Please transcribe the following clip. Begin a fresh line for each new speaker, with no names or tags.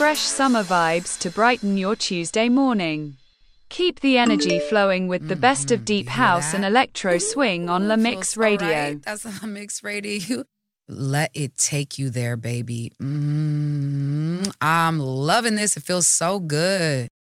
fresh summer vibes to brighten your Tuesday morning. Keep the energy flowing with the best of deep house and electro swing on La Mix Radio.
Right. That's La Mix Radio. Let it take you there, baby. I'm loving this. It feels so good.